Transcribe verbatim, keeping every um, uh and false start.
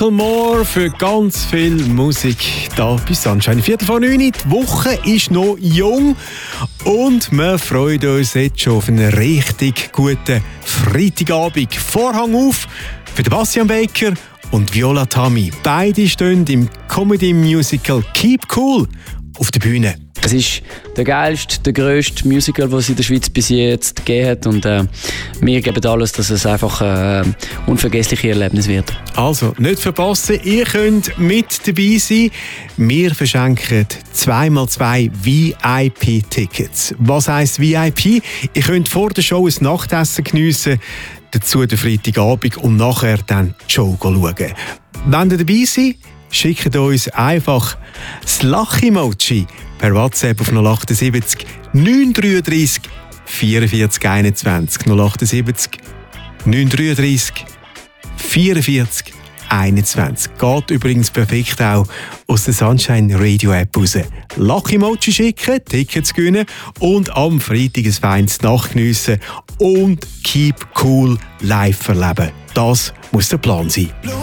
More für ganz viel Musik da bei Sunshine. Viertel vor neun. Die Woche ist noch jung und wir freuen uns jetzt schon auf einen richtig guten Freitagabend. Vorhang auf für Bastian Baker und Viola Tammy. Beide stehen im Comedy-Musical Keep Cool auf der Bühne. Es ist der geilste, der grösste Musical, den es in der Schweiz bis jetzt gegeben hat. Und äh, wir geben alles, dass es einfach ein äh, unvergessliches Erlebnis wird. Also, nicht verpassen, ihr könnt mit dabei sein. Wir verschenken zwei mal zwei V I P-Tickets. Was heisst V I P? Ihr könnt vor der Show ein Nachtessen geniessen, dazu den Freitagabend und nachher dann die Show schauen. Wenn ihr dabei seid, schickt uns einfach das Lach-Emoji per WhatsApp auf null achtundsiebzig neun dreiunddreißig vierundvierzig einundzwanzig. null achtundsiebzig neun dreiunddreißig vierundvierzig einundzwanzig. Geht übrigens perfekt auch aus der Sunshine Radio App raus. Lach-Emoji schicken, Tickets gewinnen und am Freitag ein feines Nacht geniessen und Keep Cool live erleben. Das muss der Plan sein.